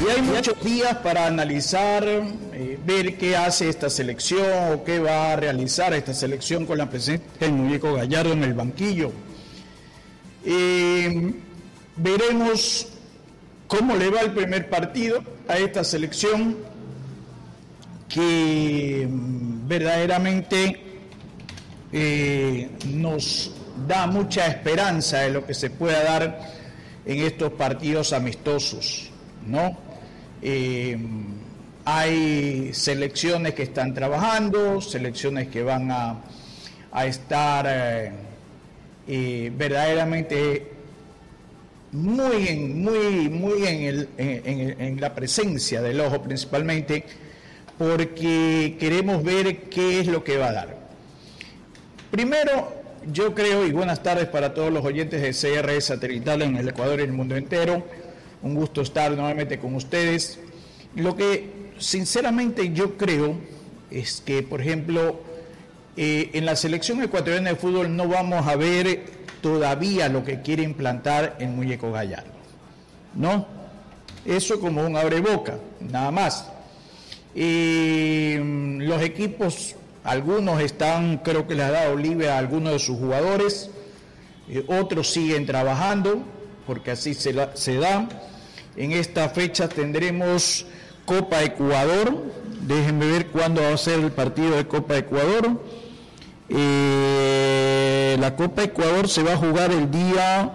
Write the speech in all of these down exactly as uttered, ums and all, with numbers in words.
Y hay muchos días para analizar, eh, ver qué hace esta selección o qué va a realizar esta selección con la presencia del muñeco Gallardo en el banquillo. Eh, veremos cómo le va el primer partido a esta selección que verdaderamente eh, nos da mucha esperanza de lo que se pueda dar en estos partidos amistosos, ¿no? Eh, hay selecciones que están trabajando, selecciones que van a, a estar eh, eh, verdaderamente muy en, muy, muy en, el, en, en la presencia del ojo, principalmente porque queremos ver qué es lo que va a dar. Primero, yo creo, y buenas tardes para todos los oyentes de C R E Satelital en el Ecuador y el mundo entero. Un gusto estar nuevamente con ustedes. Lo que sinceramente yo creo es que, por ejemplo, eh, en la selección ecuatoriana de fútbol no vamos a ver todavía lo que quiere implantar el muñeco Gallardo, ¿no? Eso como un abreboca, nada más. Eh, los equipos, algunos están, creo que les ha dado libre a algunos de sus jugadores, eh, otros siguen trabajando, porque así se, la, se da. En esta fecha tendremos Copa Ecuador. Déjenme ver cuándo va a ser el partido de Copa Ecuador. Eh, la Copa Ecuador se va a jugar el día,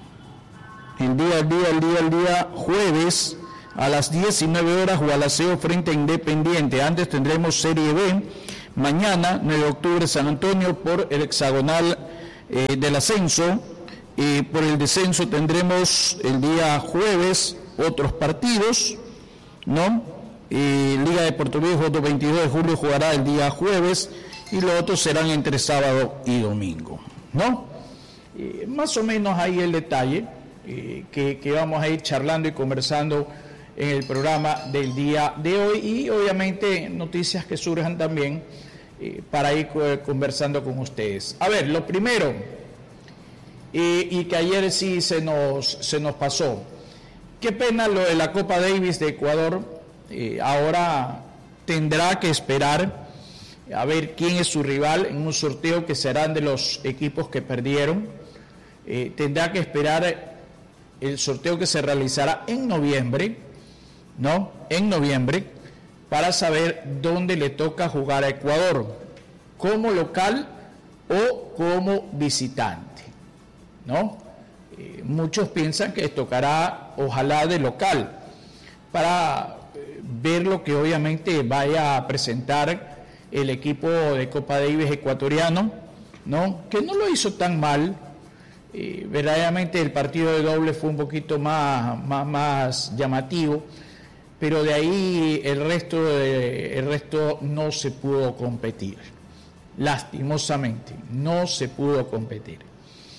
el día, el día, el día, el día jueves a las diecinueve horas, Gualaceo frente a Independiente. Antes tendremos Serie B. Mañana, nueve de octubre, San Antonio por el hexagonal eh, del ascenso. Eh, por el descenso tendremos el día jueves otros partidos, ¿no? Eh, Liga de Puerto Viejo, veintidós de julio jugará el día jueves y los otros serán entre sábado y domingo, ¿no? Eh, más o menos ahí el detalle eh, que, que vamos a ir charlando y conversando en el programa del día de hoy y obviamente noticias que surjan también eh, para ir conversando con ustedes. A ver, lo primero... Eh, y que ayer sí se nos, se nos pasó. Qué pena lo de la Copa Davis de Ecuador. Eh, ahora tendrá que esperar a ver quién es su rival en un sorteo que serán de los equipos que perdieron. Eh, tendrá que esperar el sorteo que se realizará en noviembre, ¿no? En noviembre, para saber dónde le toca jugar a Ecuador, como local o como visitante, ¿no? Eh, muchos piensan que tocará, ojalá, de local, para eh, ver lo que obviamente vaya a presentar el equipo de Copa Davis ecuatoriano, ¿no? Que no lo hizo tan mal. Eh, verdaderamente el partido de doble fue un poquito más, más, más llamativo, pero de ahí el resto, de, el resto no se pudo competir. Lastimosamente, no se pudo competir.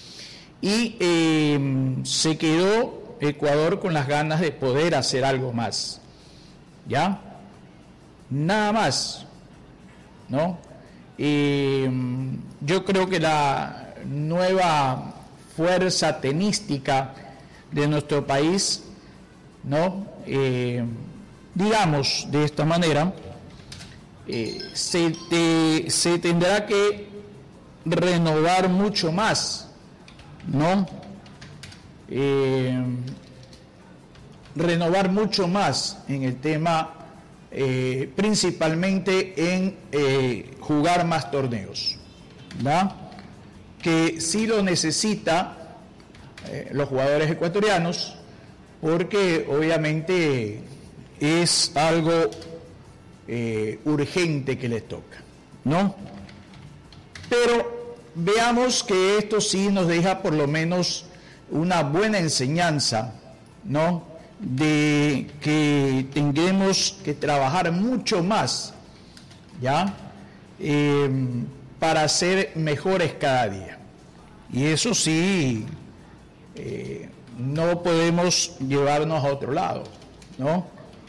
Y eh, se quedó Ecuador con las ganas de poder hacer algo más, ¿ya? Nada más, ¿no? Eh, yo creo que la nueva fuerza tenística de nuestro país, ¿no? Eh, digamos de esta manera, eh, se, te, se tendrá que renovar mucho más, ¿no? Eh, renovar mucho más en el tema, eh, principalmente en eh, jugar más torneos, ¿verdad? Que sí lo necesita eh, los jugadores ecuatorianos, porque obviamente es algo eh, urgente que les toca, ¿no? Pero veamos que esto sí nos deja por lo menos una buena enseñanza, ¿no? De que tendremos que trabajar mucho más, ¿ya? Eh, para ser mejores cada día. Y eso sí, eh, no podemos llevarnos a otro lado, ¿no?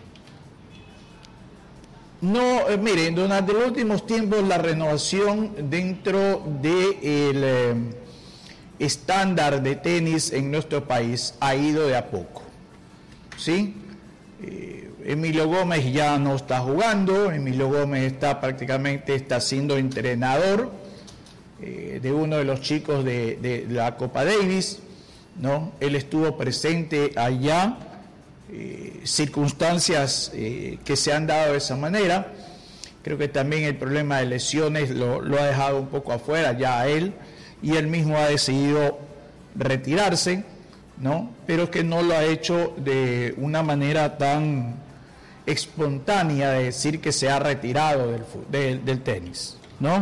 No, eh, miren, durante los últimos tiempos la renovación dentro del eh, estándar de tenis en nuestro país ha ido de a poco, ¿sí? Eh, Emilio Gómez ya no está jugando, Emilio Gómez está prácticamente está siendo entrenador eh, de uno de los chicos de, de la Copa Davis, ¿no? Él estuvo presente allá, eh, circunstancias eh, que se han dado de esa manera. Creo que también el problema de lesiones lo, lo ha dejado un poco afuera ya a él, y él mismo ha decidido retirarse, ¿no? Pero que no lo ha hecho de una manera tan espontánea de decir que se ha retirado del, del, del tenis, ¿no?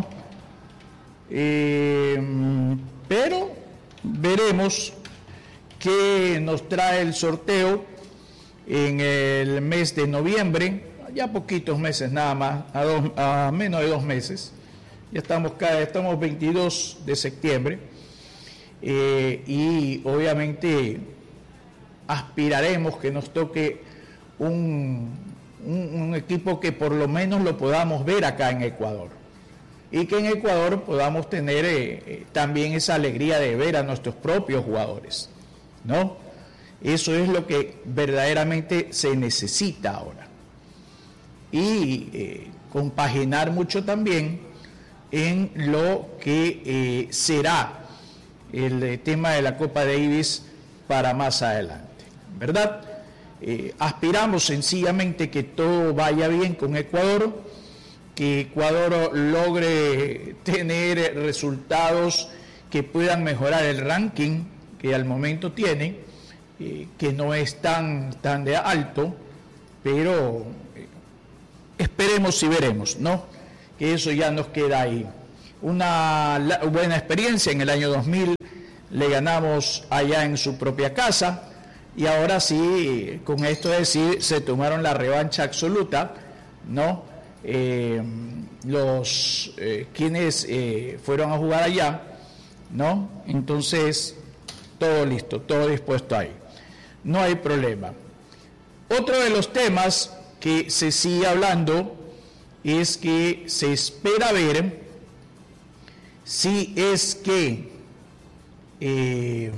Eh, pero veremos qué nos trae el sorteo en el mes de noviembre, ya poquitos meses nada más, a, dos, a menos de dos meses, ya estamos, cada, estamos veintidós de septiembre, eh, y obviamente aspiraremos que nos toque un, un, un equipo que por lo menos lo podamos ver acá en Ecuador, y que en Ecuador podamos tener eh, eh, también esa alegría de ver a nuestros propios jugadores, ¿no? Eso es lo que verdaderamente se necesita ahora. Y eh, compaginar mucho también en lo que eh, será el eh, tema de la Copa Davis para más adelante, ¿verdad? Eh, aspiramos sencillamente que todo vaya bien con Ecuador, que Ecuador logre tener resultados que puedan mejorar el ranking que al momento tiene, eh, que no es tan, tan de alto, pero eh, esperemos y veremos, ¿no? Que eso ya nos queda ahí. Una la, buena experiencia en el año dos mil, le ganamos allá en su propia casa, y ahora sí, con esto de decir, se tomaron la revancha absoluta, ¿no? Eh, los eh, quienes eh, fueron a jugar allá, ¿no? Entonces, todo listo, todo dispuesto ahí. No hay problema. Otro de los temas que se sigue hablando es que se espera ver si es que eh,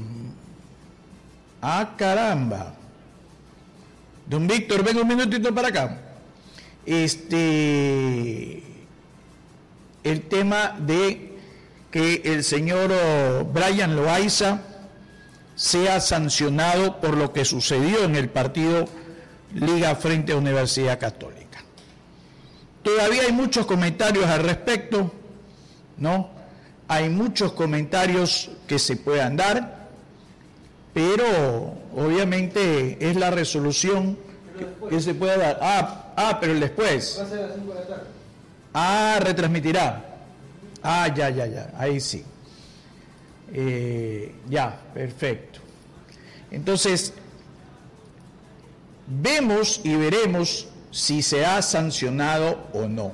ah caramba don Víctor, venga un minutito para acá. Este el tema de que el señor Brian Loaiza sea sancionado por lo que sucedió en el partido Liga frente a Universidad Católica. Todavía hay muchos comentarios al respecto, ¿no? Hay muchos comentarios que se puedan dar, pero obviamente es la resolución que, que se puede dar. Ah, ah, pero el después. Va a ser a las cinco de la tarde. Ah, retransmitirá. Ah, ya, ya, ya, ahí sí. Eh, ya, perfecto. Entonces, vemos y veremos si se ha sancionado o no.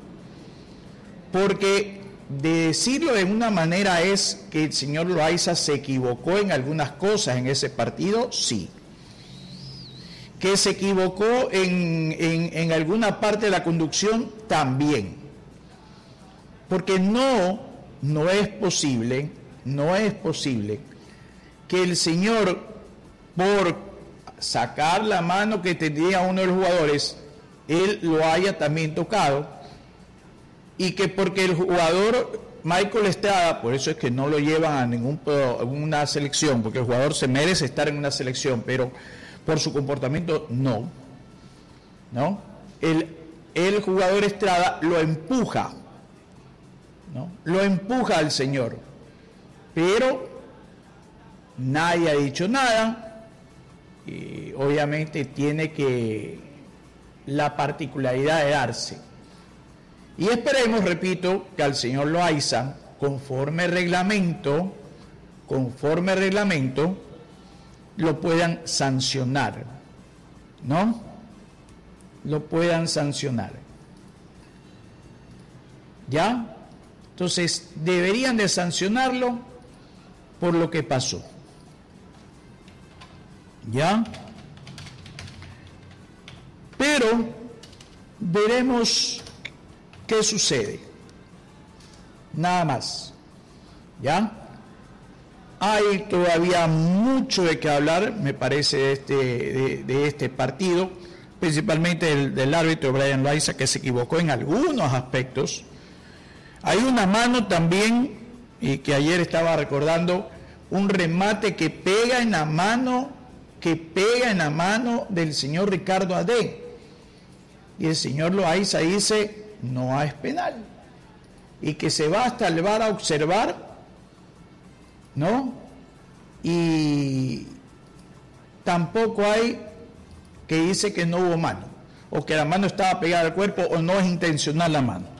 Porque de decirlo de una manera es que el señor Loaiza se equivocó en algunas cosas en ese partido, sí. Que se equivocó en, en, en alguna parte de la conducción, también. Porque no, no es posible, no es posible que el señor, por sacar la mano que tenía uno de los jugadores, él lo haya también tocado, y que porque el jugador Michael Estrada, por eso es que no lo llevan a ninguna selección, porque el jugador se merece estar en una selección, pero por su comportamiento no, ¿no? El, el jugador Estrada lo empuja, ¿no? Lo empuja al señor, pero nadie ha dicho nada, y obviamente tiene que la particularidad de darse. Y esperemos, repito, que al señor Loaiza, conforme reglamento, conforme reglamento, lo puedan sancionar, ¿no? Lo puedan sancionar. ¿Ya? Entonces, deberían de sancionarlo por lo que pasó. ¿Ya? Pero veremos qué sucede. Nada más. ¿Ya? Hay todavía mucho de qué hablar, me parece, de este, de, de este partido. principalmente del, del árbitro Brian Loaiza, que se equivocó en algunos aspectos. Hay una mano también, y que ayer estaba recordando, un remate que pega en la mano, que pega en la mano del señor Ricardo Adé. Y el señor Loaiza dice, no es penal. Y que se va hasta el V A R a observar, ¿no? Y tampoco hay que dice que no hubo mano, o que la mano estaba pegada al cuerpo, o no es intencional la mano.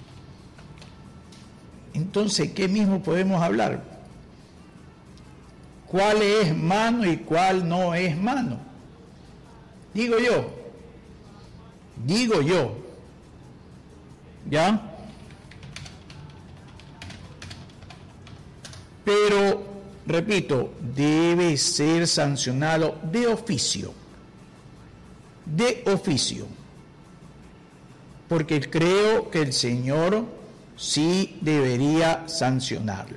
Entonces, ¿qué mismo podemos hablar? ¿Cuál es mano y cuál no es mano? Digo yo, digo yo, ¿ya? Pero, repito, debe ser sancionado de oficio, de oficio, porque creo que el señor sí debería sancionarlo.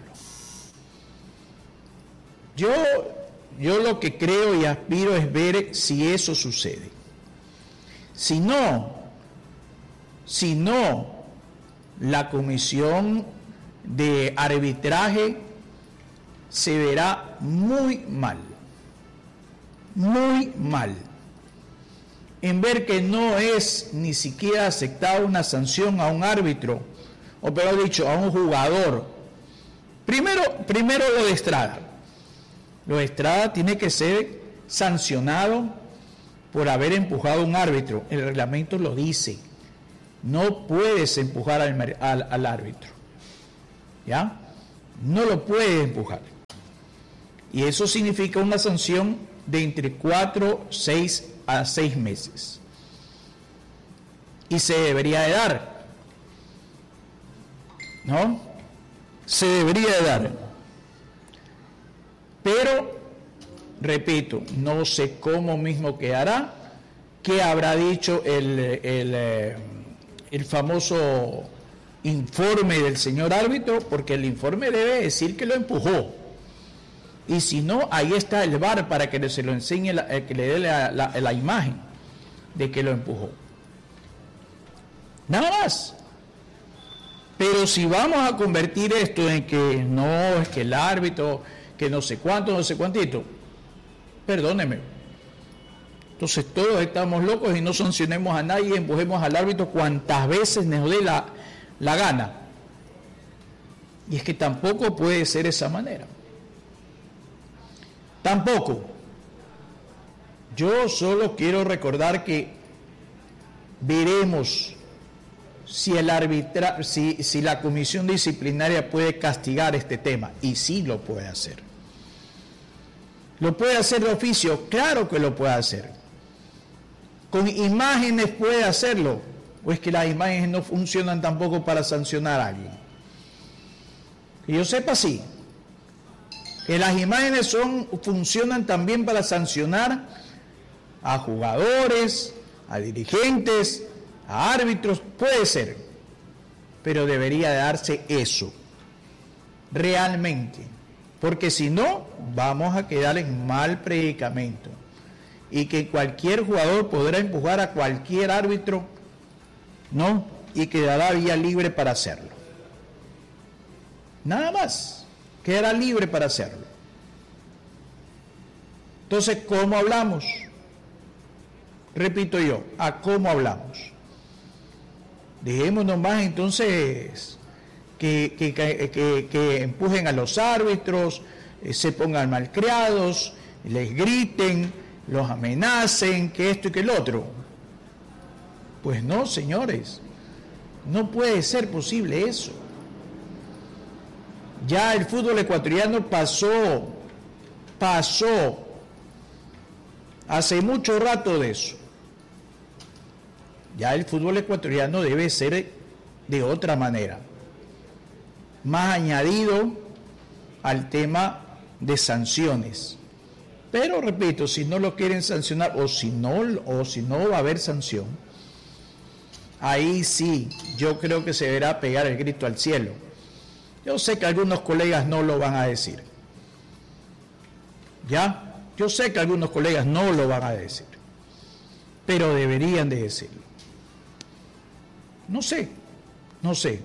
Yo, yo lo que creo y aspiro es ver si eso sucede. Si no, si no, la comisión de arbitraje se verá muy mal, muy mal, en ver que no es ni siquiera aceptada una sanción a un árbitro, o peor dicho, a un jugador. Primero, primero lo de Estrada. Lo de Estrada tiene que ser sancionado por haber empujado a un árbitro. El reglamento lo dice. No puedes empujar al, al, al árbitro. ¿Ya? No lo puedes empujar. Y eso significa una sanción de entre cuatro, seis a seis meses. Y se debería de dar. ¿No? Se debería de dar. Pero, repito, no sé cómo mismo quedará, qué habrá dicho el, el, el famoso informe del señor árbitro, porque el informe debe decir que lo empujó. Y si no, ahí está el V A R para que se lo enseñe, la, que le dé la, la, la imagen de que lo empujó. Nada más. Pero si vamos a convertir esto en que no, es que el árbitro, que no sé cuánto, no sé cuántito, perdóneme. Entonces todos estamos locos y no sancionemos a nadie y empujemos al árbitro cuantas veces nos dé la, la gana. Y es que tampoco puede ser esa manera. Tampoco. Yo solo quiero recordar que veremos si el arbitra, si, si la comisión disciplinaria puede castigar este tema, y sí lo puede hacer. ¿Lo puede hacer de oficio? Claro que lo puede hacer. ¿Con imágenes puede hacerlo? ¿O es que las imágenes no funcionan tampoco para sancionar a alguien? Que yo sepa, sí. Que las imágenes son, funcionan también para sancionar a jugadores, a dirigentes, a árbitros, puede ser, pero debería darse eso, realmente, porque si no, vamos a quedar en mal predicamento, y que cualquier jugador podrá empujar a cualquier árbitro, ¿no? Y quedará vía libre para hacerlo. Nada más, quedará libre para hacerlo. Entonces, ¿cómo hablamos? Repito yo, ¿a cómo hablamos? Dejemos nomás entonces que, que, que, que, que empujen a los árbitros, eh, se pongan malcriados, les griten, los amenacen, que esto y que el otro. Pues no, señores, no puede ser posible eso. Ya el fútbol ecuatoriano pasó, pasó hace mucho rato de eso. Ya el fútbol ecuatoriano debe ser de otra manera, más añadido al tema de sanciones. Pero repito, si no lo quieren sancionar o si no, o si no va a haber sanción, ahí sí, yo creo que se deberá pegar el grito al cielo. Yo sé que algunos colegas no lo van a decir. ¿Ya? Yo sé que algunos colegas no lo van a decir. pero deberían de decirlo. No sé, no sé.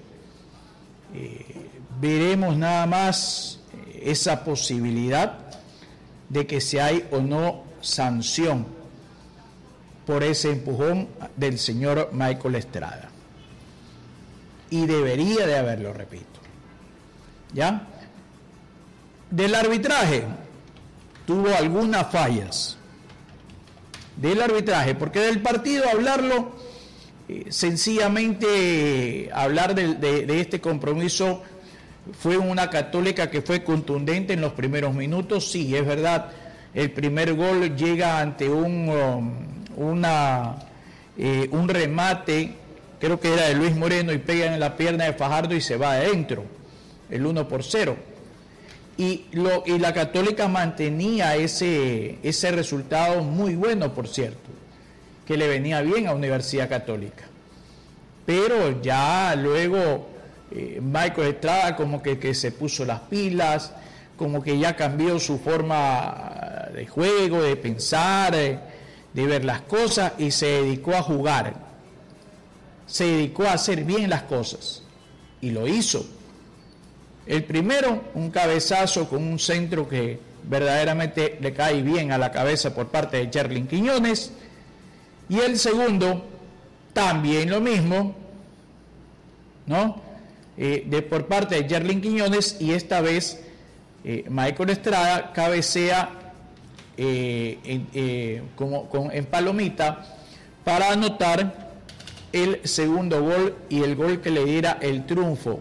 Eh, veremos nada más esa posibilidad de que si hay o no sanción por ese empujón del señor Michael Estrada. Y debería de haberlo, repito. ¿Ya? Del arbitraje, tuvo algunas fallas. Del arbitraje, porque del partido hablarlo, eh, sencillamente hablar de, de, de este compromiso, fue una Católica que fue contundente en los primeros minutos. Sí, es verdad, el primer gol llega ante un, um, una, eh, un remate, creo que era de Luis Moreno, y pega en la pierna de Fajardo y se va adentro, el uno por cero. Y, lo, y la Católica mantenía ese, ese resultado muy bueno, por cierto, que le venía bien a Universidad Católica. Pero ya luego eh, Michael Estrada como que, que se puso las pilas, como que ya cambió su forma de juego, de pensar, de, de ver las cosas, y se dedicó a jugar. Se dedicó a hacer bien las cosas, y lo hizo. El primero, un cabezazo con un centro que verdaderamente le cae bien a la cabeza por parte de Yerlin Quiñones, y el segundo, también lo mismo, ¿no? Eh, de por parte de Yerlin Quiñones, y esta vez eh, Michael Estrada cabecea eh, en, eh, como, con, en palomita para anotar el segundo gol y el gol que le diera el triunfo.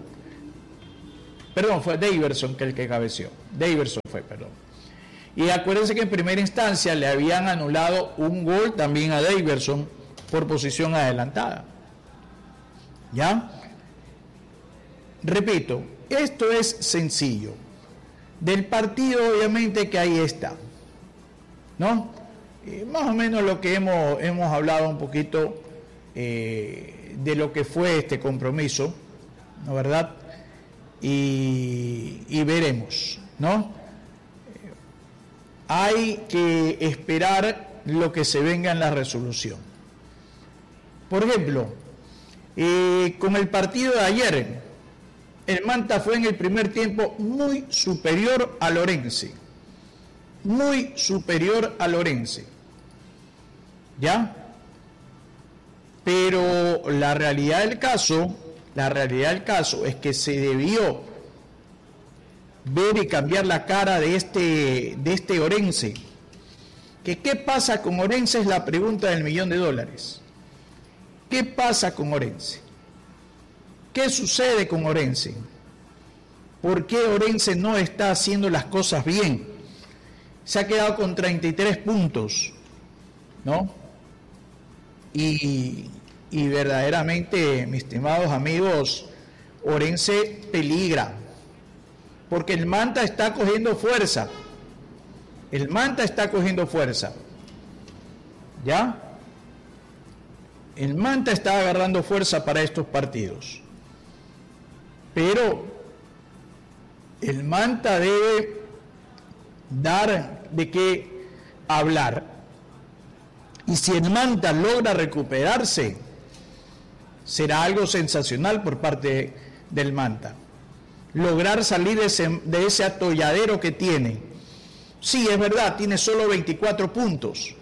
Perdón, fue Daverson que el que cabeció. Daverson fue, perdón. Y acuérdense que en primera instancia le habían anulado un gol también a Daverson por posición adelantada. ¿Ya? Repito, esto es sencillo. Del partido, obviamente, que ahí está, ¿no? Eh, más o menos lo que hemos, hemos hablado un poquito eh, de lo que fue este compromiso, ¿no, verdad? Y, y veremos, ¿no? Hay que esperar lo que se venga en la resolución. Por ejemplo, eh, con el partido de ayer, el Manta fue en el primer tiempo muy superior a Orense, muy superior a Orense, ¿ya? Pero la realidad del caso, la realidad del caso es que se debió ver y cambiar la cara de este, de este Orense. Que ¿qué pasa con Orense? Es la pregunta del millón de dólares. ¿Qué pasa con Orense? ¿Qué sucede con Orense? ¿Por qué Orense no está haciendo las cosas bien? Se ha quedado con treinta y tres puntos, ¿no? Y, y verdaderamente, mis estimados amigos, Orense peligra, porque el Manta está cogiendo fuerza. El Manta está cogiendo fuerza. ¿Ya? El Manta está agarrando fuerza para estos partidos. Pero el Manta debe dar de qué hablar. Y si el Manta logra recuperarse, será algo sensacional por parte del Manta. Lograr salir de ese, de ese atolladero que tiene. Sí, es verdad, tiene solo veinticuatro puntos.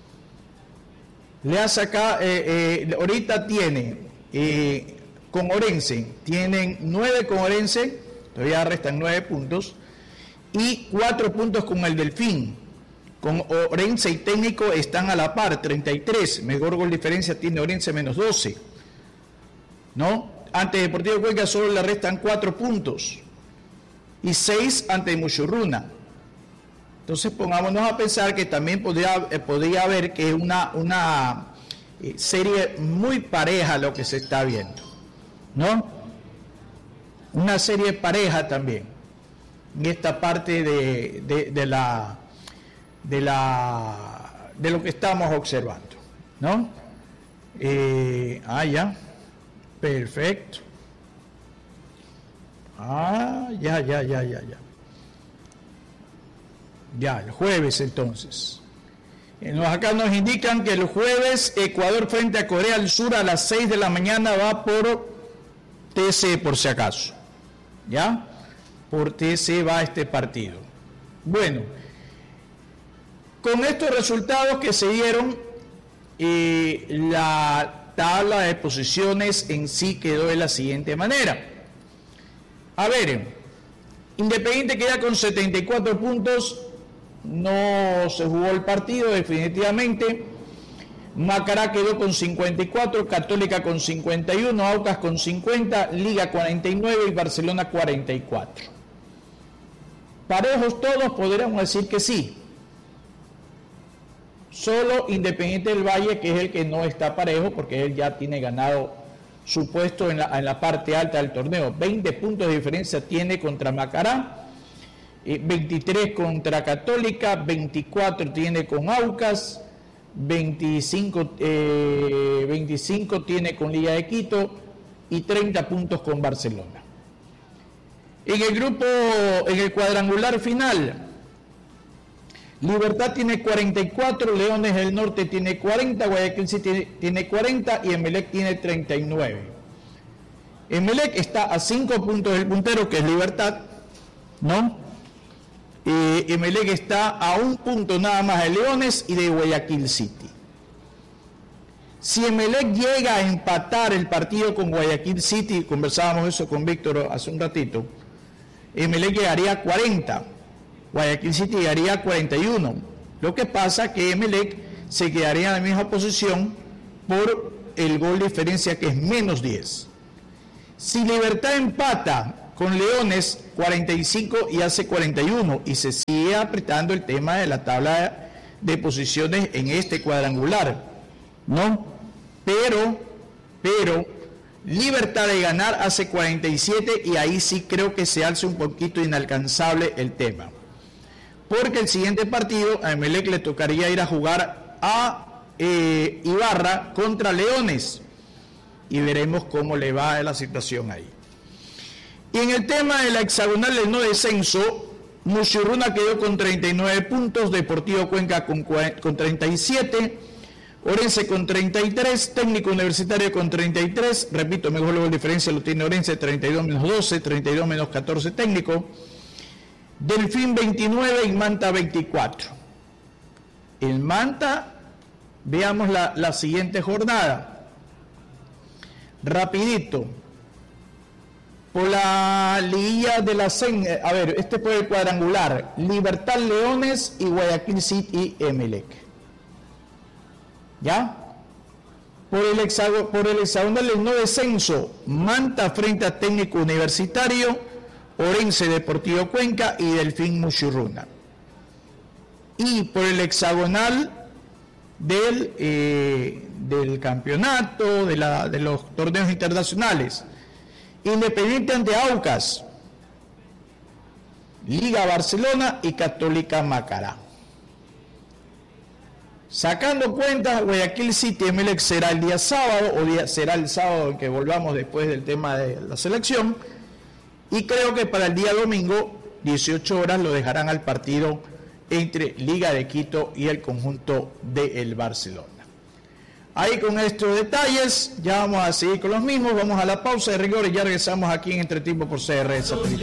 Le ha sacado, eh, eh, ahorita tiene eh, con Orense, tienen nueve con Orense, todavía restan nueve puntos, y cuatro puntos con el Delfín. Con Orense y Técnico están a la par, treinta y tres, mejor gol diferencia tiene Orense, menos doce, ¿no? Ante Deportivo Cuenca solo le restan cuatro puntos, y seis ante Muchurruna. Entonces pongámonos a pensar que también podría, eh, podría haber que una, una eh, serie muy pareja lo que se está viendo, ¿no? Una serie pareja también, en esta parte de, de, de la de la de lo que estamos observando, ¿no? Eh, ah, ya, perfecto. Ah, ya, ya, ya, ya, ya. Ya, el jueves entonces. Acá nos indican que el jueves Ecuador frente a Corea del Sur a las seis de la mañana va por T C, por si acaso. ¿Ya? Por T C va este partido. Bueno, con estos resultados que se dieron, eh, la tabla de posiciones en sí quedó de la siguiente manera. A ver, Independiente queda con setenta y cuatro puntos. No se jugó el partido definitivamente. Macará quedó con cincuenta y cuatro, Católica con cincuenta y uno, Aucas con cincuenta, Liga cuarenta y nueve y Barcelona cuarenta y cuatro. Parejos todos, podríamos decir que sí. Solo Independiente del Valle, que es el que no está parejo, porque él ya tiene ganado su puesto en la, en la parte alta del torneo. veinte puntos de diferencia tiene contra Macará. veintitrés contra Católica, veinticuatro tiene con Aucas, veinticinco, eh, veinticinco tiene con Liga de Quito y treinta puntos con Barcelona. En el grupo, en el cuadrangular final, Libertad tiene cuarenta y cuatro, Leones del Norte tiene cuarenta, Guayaquil City tiene cuarenta y Emelec tiene treinta y nueve. Emelec está a cinco puntos del puntero, que es Libertad, ¿no? Eh, Emelec está a un punto nada más de Leones y de Guayaquil City. Si Emelec llega a empatar el partido con Guayaquil City, conversábamos eso con Víctor hace un ratito, Emelec llegaría a cuarenta, Guayaquil City llegaría a cuarenta y uno. Lo que pasa es que Emelec se quedaría en la misma posición por el gol de diferencia, que es menos diez. Si Libertad empata con Leones, cuarenta y cinco y hace cuarenta y uno, y se sigue apretando el tema de la tabla de posiciones en este cuadrangular, ¿no? Pero, pero, Libertad de ganar hace cuarenta y siete, y ahí sí creo que se alza un poquito inalcanzable el tema. Porque el siguiente partido a Emelec le tocaría ir a jugar a eh, Ibarra contra Leones, y veremos cómo le va la situación ahí. Y en el tema de la hexagonal del no descenso, Muchurruna quedó con treinta y nueve puntos, Deportivo Cuenca con, con treinta y siete, Orense con treinta y tres, Técnico Universitario con treinta y tres, repito, mejor luego la diferencia lo tiene Orense, treinta y dos menos doce, treinta y dos menos catorce Técnico, Delfín veintinueve y Manta veinticuatro. El Manta, veamos la, la siguiente jornada, rapidito. Por la liguilla de la C E N, a ver, este fue el cuadrangular, Libertad, Leones y Guayaquil City y Emelec. ¿Ya? Por el hexagonal, por el hexagonal del no descenso, Manta frente a Técnico Universitario, Orense Deportivo Cuenca y Delfín Muchurruna. Y por el hexagonal del, eh, del campeonato, de, la, de los torneos internacionales, Independiente ante Aucas, Liga Barcelona y Católica Macará. Sacando cuentas, Guayaquil City Emelec será el día sábado, o día, será el sábado que volvamos después del tema de la selección, y creo que para el día domingo, dieciocho horas, lo dejarán al partido entre Liga de Quito y el conjunto del Barcelona. Ahí con estos detalles, ya vamos a seguir con los mismos, vamos a la pausa de rigor y ya regresamos aquí en Entretiempo por C R Satélite.